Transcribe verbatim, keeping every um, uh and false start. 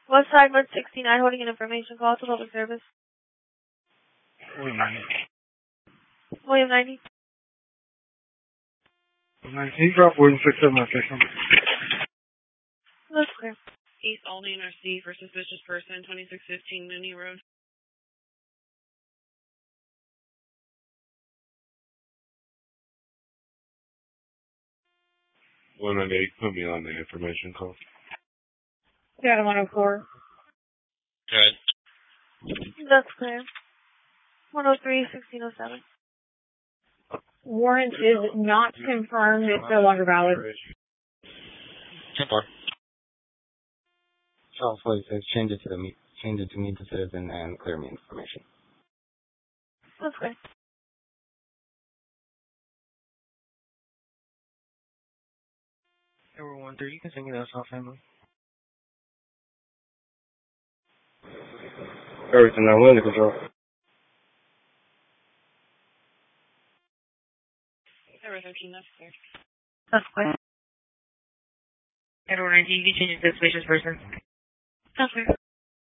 West Side sixty-nine holding an information call to public service. William ninety. William ninety. Can you drop William six seven location? That's clear. East Aldine R C for suspicious person, twenty-six fifteen Mooney Road. one ninety-eight, put me on the information call. Got one oh four. Okay. That's clear. one oh three, sixteen oh seven. Warrant is not confirmed. It's no longer valid. ten four. Charles Floyd says change it to the me change it to meet the citizen and clear me information. That's clear. Number one three, you can sing it as our family. Everything I'm willing to control. Number thirteen, that's clear. That's clear. Edward nineteen, you can change it to suspicious person. That's clear.